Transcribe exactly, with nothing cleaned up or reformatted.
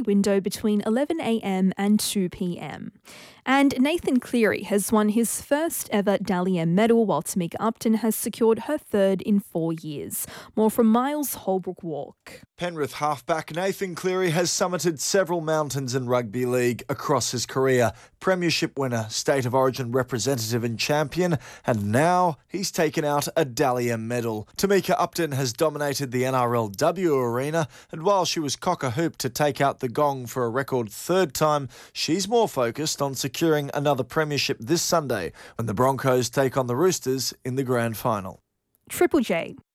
window between eleven a m and two p m. And Nathan Cleary has won his first ever Dally M medal, while Tamika Upton has secured her third in four years. More from Miles Holbrook Walk. Penrith halfback Nathan Cleary has summited several mountains in rugby league across his career. Premiership winner, State of Origin representative and champion, and now he's taken out a Dally M medal. Tamika Upton has dominated the N R L W arena, and while she was cock-a-hoop to take out the gong for a record third time, she's more focused on securing another premiership this Sunday when the Broncos take on the Roosters in the grand final. Triple J.